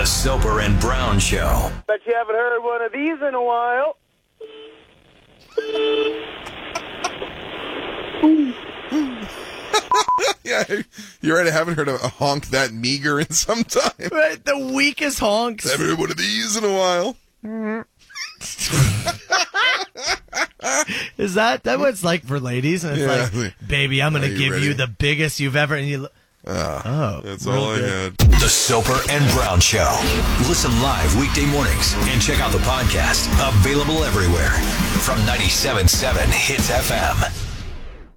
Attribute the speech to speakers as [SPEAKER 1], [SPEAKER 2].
[SPEAKER 1] The Soper and Brown Show.
[SPEAKER 2] Bet you haven't heard one of these in a while.
[SPEAKER 3] Yeah, you're right. I haven't heard a honk that meager in some time.
[SPEAKER 4] Right, the weakest honks.
[SPEAKER 3] Haven't heard one of these in a while.
[SPEAKER 4] Is that what it's like for ladies? And it's like, baby, I'm going to give you the biggest you've ever... And you
[SPEAKER 3] that's all I had.
[SPEAKER 1] The Soper and Brown Show. Listen live weekday mornings and check out the podcast. Available everywhere from 97.7 Hits FM.